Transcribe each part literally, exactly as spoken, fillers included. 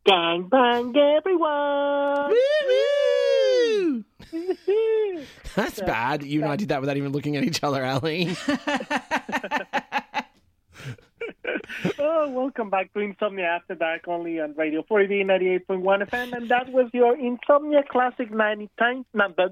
Gang bang, everyone! Woo-woo! That's bad. You and I did that without even looking at each other, Ali. Oh, welcome back to Insomnia After Dark, only on Radio four D ninety-eight point one F M, and that was your Insomnia Classic ninety times number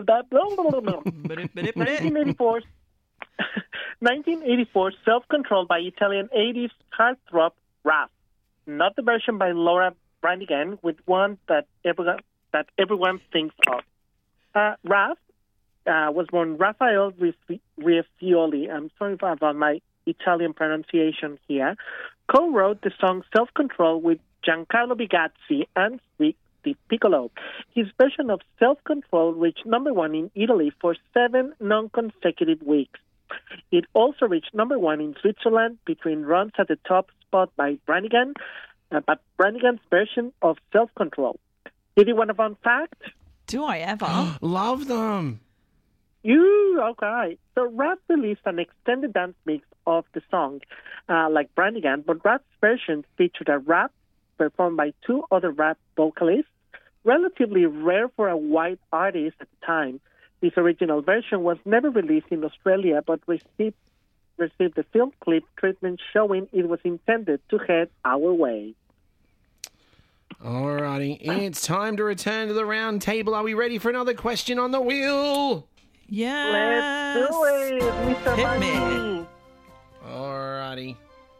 nineteen eighty-four. nineteen eighty-four, Self-Control by Italian eighties heartthrob Raf. Not the version by Laura Branigan, with one that everyone that everyone thinks of. Uh, Raf uh, was born Raphael Rifioli. I'm sorry about my Italian pronunciation here. Co-wrote the song Self-Control with Giancarlo Bigazzi and Steve Piccolo. His version of Self-Control reached number one in Italy for seven non-consecutive weeks. It also reached number one in Switzerland between runs at the top spot by Branigan, uh, but Branigan's version of Self-Control. Did you want a fun fact? Do I ever? Love them. You, okay. So Rap released an extended dance mix of the song, uh, like Branigan, but Rap's version featured a rap performed by two other rap vocalists, relatively rare for a white artist at the time. This original version was never released in Australia, but received received the film clip treatment showing it was intended to head our way. Alrighty, it's time to return to the round table. Are we ready for another question on the wheel? Yes. Let's do it, Mister Hit me. Money. Alrighty.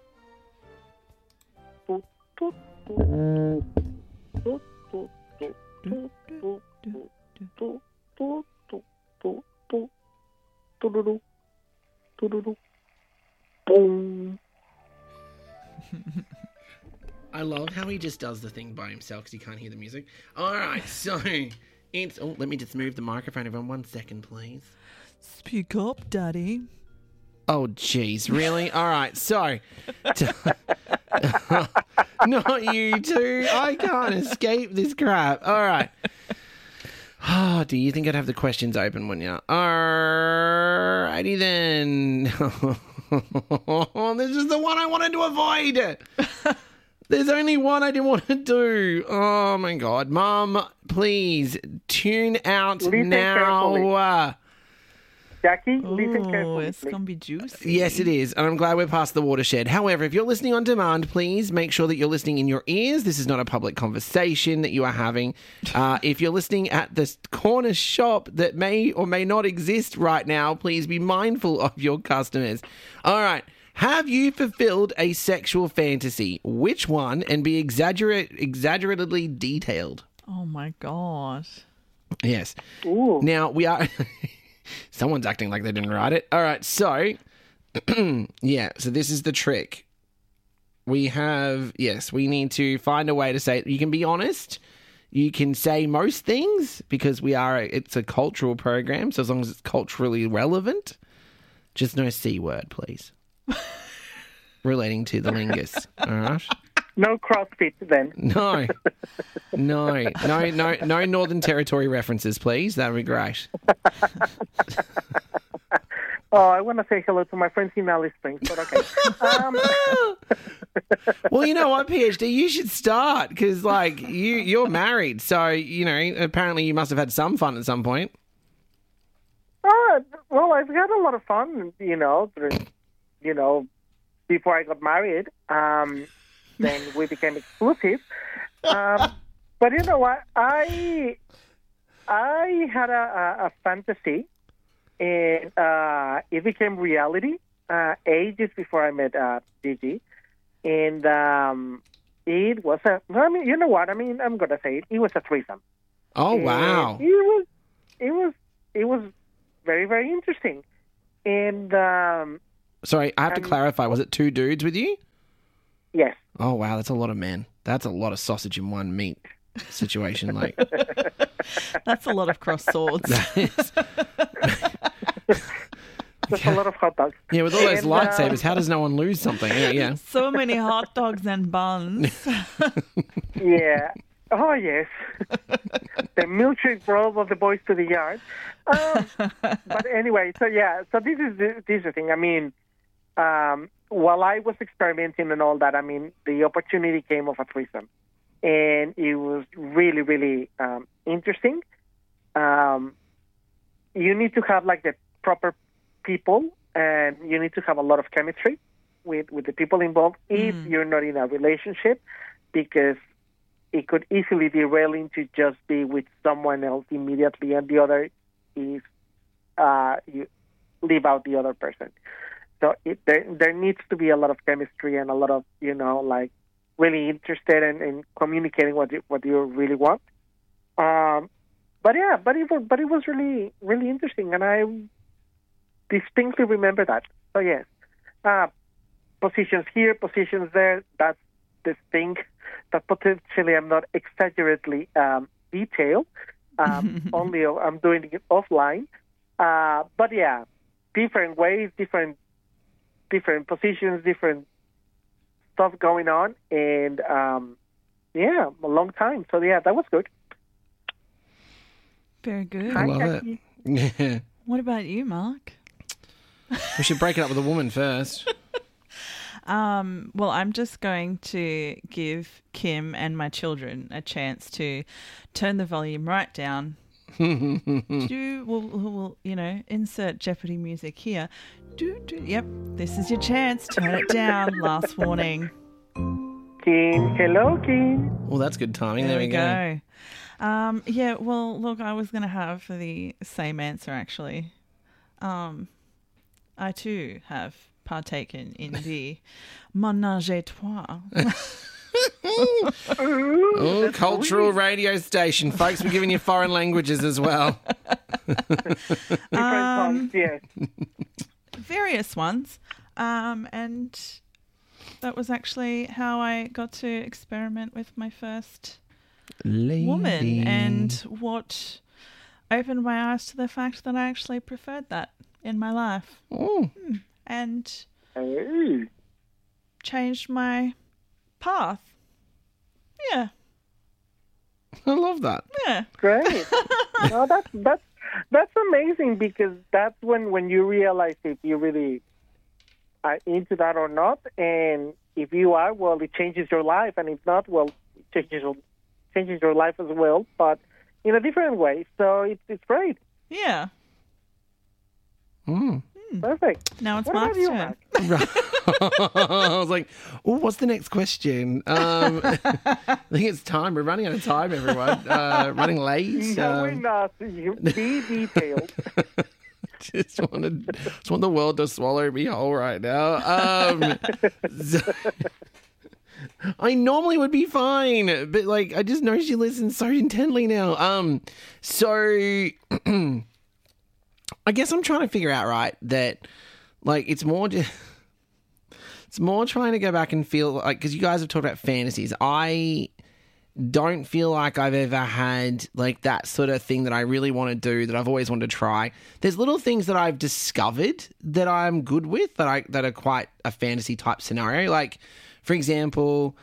Toot, toot, toot. Toot, toot, toot, toot, toot, toot, toot, toot, toot, toot, toot. Toot-doo-doo. Toot-doo-doo. Boom. I love how he just does the thing by himself because he can't hear the music. Alright, so it's... Oh, let me just move the microphone, everyone. One second, please. Speak up, Daddy. Oh, jeez, really? All right, so... Not you two. I can't escape this crap. All right. Oh, do you think I'd have the questions open, wouldn't you? Alrighty then. This is the one I wanted to avoid. There's only one I didn't want to do. Oh, my God. Mum, please tune out Listen now. carefully. Jackie, listen Oh, carefully, it's please. going to be juicy. Yes, it is. And I'm glad we're past the watershed. However, if you're listening on demand, please make sure that you're listening in your ears. This is not a public conversation that you are having. Uh, if you're listening at the corner shop that may or may not exist right now, please be mindful of your customers. All right. Have you fulfilled a sexual fantasy? Which one? And be exaggerate, exaggeratedly detailed. Oh, my gosh. Yes. Ooh. Now, we are... Someone's acting like they didn't write it. All right, so, yeah, so this is the trick. We have, yes, we need to find a way to say, you can be honest. You can say most things because we are, a, it's a cultural program, so as long as it's culturally relevant, just no C word, please. Relating to the lingus, all right? No CrossFit then. No, no, no, no, no Northern Territory references, please. That would be great. Oh, I want to say hello to my friends in Alice Springs, but okay. Um, Well, you know what, PhD, you should start because, like, you you're married, so you know apparently you must have had some fun at some point. uh, well, I've had a lot of fun, you know, during, you know, before I got married. Um, then we became exclusive. Um, but you know what? I I had a, a, a fantasy, and uh, it became reality uh, ages before I met uh, Gigi. And um, it was a, I mean, you know what? I mean, I'm going to say it. It was a threesome. Oh, And wow. It was, it was, it was very, very interesting. And um, Sorry, I have to um, clarify. Was it two dudes with you? yes. Oh, wow, that's a lot of men. That's a lot of sausage in one meat situation. Like, That's a lot of cross swords. that is, There's a lot of hot dogs. yeah, with all those And, lightsabers, um, how does no one lose something? Yeah, yeah. So many hot dogs and buns. Yeah. Oh, yes. The milkshake brought all the boys to the yard. Um, but anyway, so yeah, so this is the, this is the thing. I mean, um, while I was experimenting and all that, I mean, the opportunity came of a threesome. and it was really, really um, interesting. Um, you need to have like the proper people, and you need to have a lot of chemistry with, with the people involved if Mm. you're not in a relationship, because it could easily derail into just be with someone else immediately, and the other is uh, you leave out the other person. So it, there there needs to be a lot of chemistry and a lot of, you know, like really interested in, in communicating what you, what you really want. Um, but yeah, but it was but it was really really interesting, and I distinctly remember that. So yes, uh, positions here, positions there. That's the thing that potentially I'm not exaggerately um, detailed. Um, only I'm doing it offline. Uh, but yeah, different ways, different different positions, different stuff going on, and um, yeah, a long time. So yeah, that was good. Very good. I love Jackie. it. Yeah. What about you, Mark? We should break it up with a woman first. Um, well, I'm just going to give Kim and my children a chance to turn the volume right down. do we'll, we'll, you know, insert Jeopardy music here. Do, do, yep, this is your chance. Turn it down. Last warning. Keen, hello, Keen. Well, that's good timing. There, There we go. go. Um, yeah, well, look, I was going to have the same answer, actually. Um, I, too, have partaken in the Ménage à Trois. Ooh, Oh, that's cultural sweet. radio station. Folks, we're giving you foreign languages as well. Different Um, songs, yes. Various ones. Um, and that was actually how I got to experiment with my first woman, and what opened my eyes to the fact that I actually preferred that in my life, Oh, and Hey. changed my path. Yeah, I love that. yeah. Great. No, that's that's that's amazing, because that's when, when you realize if you really are into that or not, and if you are, well, it changes your life, and if not, well, it changes your, changes your life as well, but in a different way. So it's it's great. Yeah. Mm. Perfect. Now it's What about Mark's you, turn. Mark? I was like, oh, what's the next question? Um, I think it's time. We're running out of time, everyone. Uh, running late. No, we're Um, not. You be detailed. just wanted, just want the world to swallow me whole right now. Um, so- I normally would be fine, but like I just noticed you listen so intently now. Um, so I guess I'm trying to figure out right that like it's more just. It's more trying to go back and feel like, because you guys have talked about fantasies. I don't feel like I've ever had like that sort of thing that I really want to do, that I've always wanted to try. There's little things that I've discovered that I'm good with, that I that are quite a fantasy type scenario. Like, for example,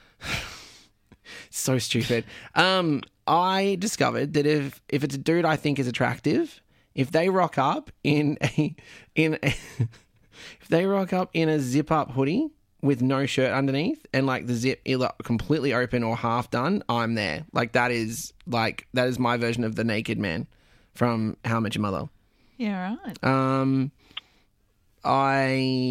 so stupid. Um, I discovered that if if it's a dude I think is attractive, if they rock up in a in a If they rock up in a zip-up hoodie with no shirt underneath and like the zip either completely open or half done, I'm there. Like that is like that is my version of the naked man from How I Met Your Mother. Yeah, right. Um, I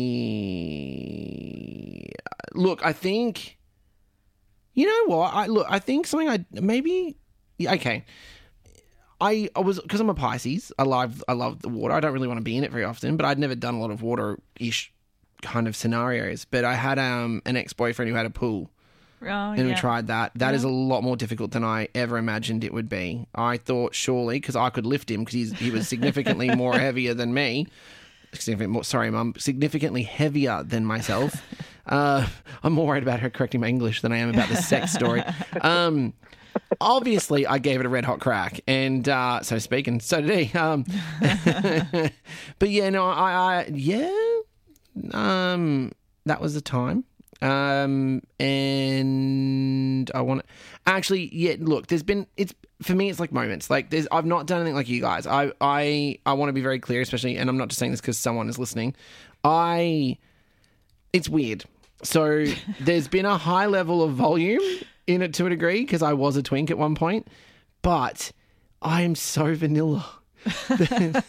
look. I think you know what. I look. I think something. I maybe. Yeah, okay. I, I was because I'm a Pisces. I love I love the water. I don't really want to be in it very often, but I'd never done a lot of water-ish kind of scenarios. But I had um an ex-boyfriend who had a pool, Oh, and yeah. we tried that. That is a lot more difficult than I ever imagined it would be. I thought surely because I could lift him because he's he was significantly more heavier than me. Significant more, sorry, Mum. Significantly heavier than myself. Uh, I'm more worried about her correcting my English than I am about the sex story. Um. Obviously, I gave it a red hot crack, and uh, so speaking, so did he. Um, but yeah, no, I, I, yeah, um, that was the time, um, and I want to actually, yeah. Look, there's been it's for me, it's like moments. Like there's, I've not done anything like you guys. I, I, I want to be very clear, especially, and I'm not just saying this because someone is listening. I, it's weird. So there's been a high level of volume in it to a degree because I was a twink at one point, but I am so vanilla that,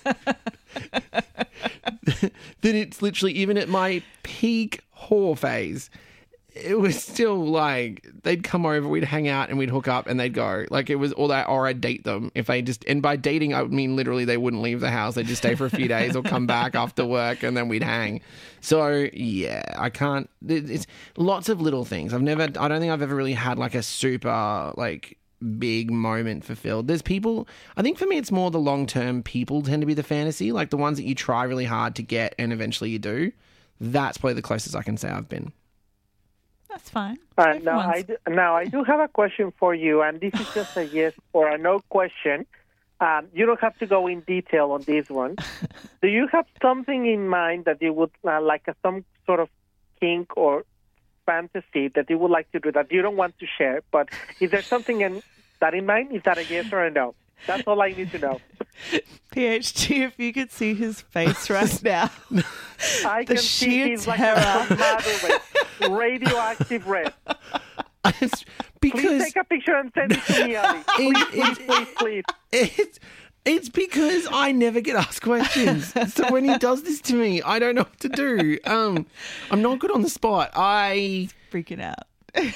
that it's literally, even at my peak whore phase, it was still like they'd come over, we'd hang out and we'd hook up and they'd go. Like it was all that, or I'd date them if they just, and by dating I would mean literally they wouldn't leave the house. They'd just stay for a few days or come back after work and then we'd hang. So yeah, I can't, it's lots of little things. I've never, I don't think I've ever really had like a super like big moment fulfilled. There's people, I think for me it's more the long-term people tend to be the fantasy, like the ones that you try really hard to get and eventually you do. That's probably the closest I can say I've been. That's fine. Uh, now, I do, now, I do have a question for you, and this is just a yes or a no question. Um, you don't have to go in detail on this one. Do you have something in mind that you would uh, like, a, some sort of kink or fantasy that you would like to do that you don't want to share? But is there something in that in mind? Is that a yes or a no? That's all I need to know. P H D, if you could see his face right now. I the can see he's like a tomato red, radioactive red. It's because please take a picture and send it to me, Ali. Please, it, please, it, please, please. It's, it's because I never get asked questions. So when he does this to me, I don't know what to do. Um, I'm not good on the spot. I... Freaking out.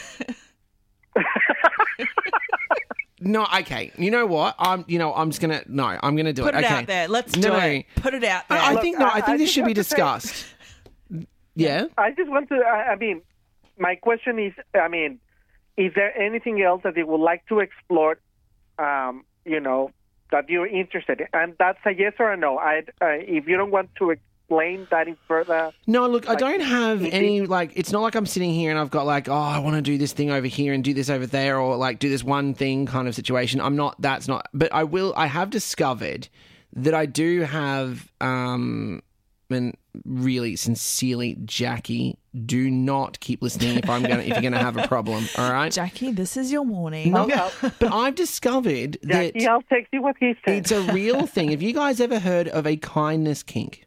No, okay. You know what? I'm. You know, I'm just gonna. No, I'm gonna do Put it. it Okay. out there. Let's no, do no. it. Put it out there. I, I Look, think no. I I- think I this just should be want to say- discussed. Yeah. I just want to, I I mean, my question is, I mean, is there anything else that you would like to explore, um, you know, that you're interested in? And that's a yes or a no. I, uh, if you don't want to explain that in further. No, look, I Like, don't have you any, like, it's not like I'm sitting here and I've got, like, oh, I want to do this thing over here and do this over there or, like, do this one thing kind of situation. I'm not, that's not, but I will, I have discovered that I do have, um, and really, sincerely, Jackie, do not keep listening if I'm gonna, if you're gonna have a problem, all right? Jackie, this is your warning. No, but I've discovered that Jackie, I'll text you what he said. it's a real thing. Have you guys ever heard of a kindness kink?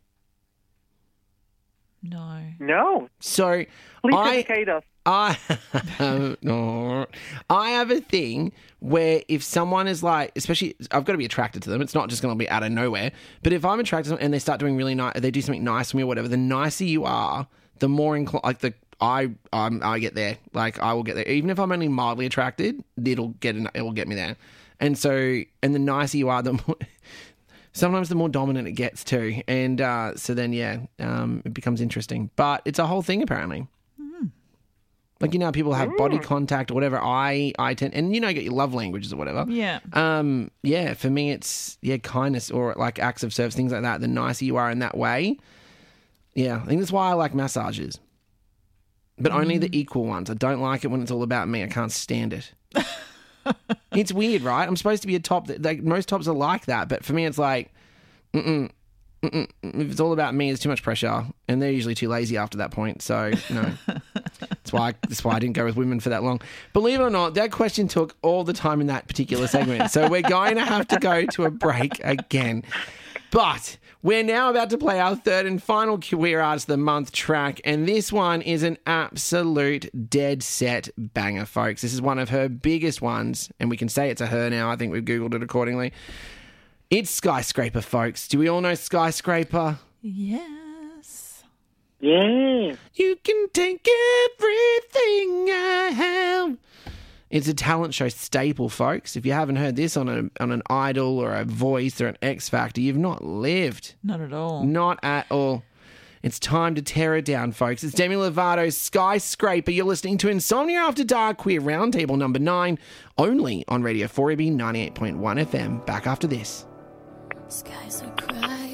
No. No. So Please I, educate us. I, no, I have a thing where if someone is like, especially, I've got to be attracted to them. It's not just going to be out of nowhere. But if I'm attracted to them and they start doing really nice, they do something nice for me or whatever, the nicer you are, the more inclined, like the, I, I'm, I get there. Like I will get there. Even if I'm only mildly attracted, it'll get, it will get me there. And so, and the nicer you are, the more, sometimes the more dominant it gets too. And uh, so then, yeah, um, it becomes interesting. But it's a whole thing apparently. Like, you know, people have body contact or whatever. I, I tend, and you know, you get your love languages or whatever. Yeah. Um, yeah, for me, it's, yeah, kindness or like acts of service, things like that. The nicer you are in that way. Yeah, I think that's why I like massages. But only the equal ones. I don't like it when it's all about me. I can't stand it. It's weird, right? I'm supposed to be a top. That, like, most tops are like that. But for me, it's like, mm-mm. Mm-mm. If it's all about me, it's too much pressure, and they're usually too lazy after that point. So no, that's why that's why I didn't go with women for that long. Believe it or not, that question took all the time in that particular segment. So we're going to have to go to a break again. But we're now about to play our third and final Queer Artist of the Month track, and this one is an absolute dead set banger, folks. This is one of her biggest ones, and we can say it's a her now. I think we've Googled it accordingly. It's Skyscraper, folks. Do we all know Skyscraper? Yes. Yeah. You can take everything I have. It's a talent show staple, folks. If you haven't heard this on a on an Idol or a Voice or an X Factor, you've not lived. Not at all. Not at all. It's time to tear it down, folks. It's Demi Lovato's Skyscraper. You're listening to Insomnia After Dark, Queer Roundtable number nine, only on Radio four A B ninety-eight point one F M. Back after this. Skies are crying.